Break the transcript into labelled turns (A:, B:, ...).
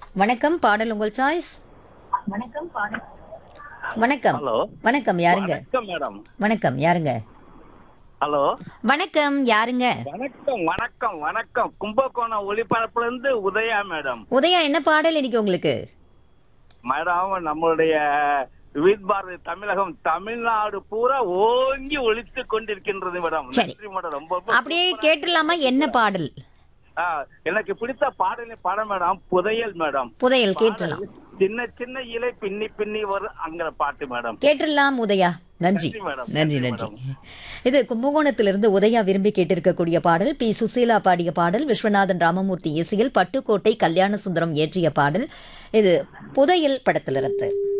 A: வணக்கம், பாடல் உங்கள் சாய்ஸ். வணக்கம்.
B: ஹலோ.
A: வணக்கம், யாருங்க?
B: வணக்கம் மேடம்.
A: வணக்கம், யாருங்க?
B: ஹலோ.
A: வணக்கம், யாருங்க?
B: வணக்கம் வணக்கம் வணக்கம். கும்பகோணம் ஒளிபரப்புல இருந்து உதயா மேடம்.
A: உதயா, என்ன பாடல் இன்னைக்கு உங்களுக்கு?
B: மேடம், நம்மளுடைய விவித் பாரதி தமிழகம் தமிழ்நாடு பூரா ஓங்கி ஒலித்து கொண்டிருக்கின்றது மேடம்.
A: சரி.
B: நன்றி மேடம். ரொம்ப ரொம்ப
A: அப்படியே
B: சூப்பரா
A: கேட்டுடலாமா? என்ன பாடல்?
B: ஆ, எனக்கு பிடித்த படம் மேடம் புதையல் மேடம்.
A: புதையல் கேட்டுடலாம்.
B: சின்ன சின்ன இலை பின்னி பின்னி வரும் அங்கிற பாட்டு மேடம்.
A: கேட்டுடலாம் உதயா. நன்றி.
B: நன்றி மேடம்.
A: நன்றி
B: நன்றி
A: நன்றி.
B: மேடம்.
A: இது கும்பகோணத்திலிருந்து உதயா விரும்பி கேட்டிருக்கக்கூடிய பாடல். பி சுசீலா பாடிய பாடல். விஸ்வநாதன் ராமமூர்த்தி இசையில் பட்டுக்கோட்டை கல்யாண சுந்தரம் இயற்றிய பாடல். இது புதையல் படத்திலிருந்து.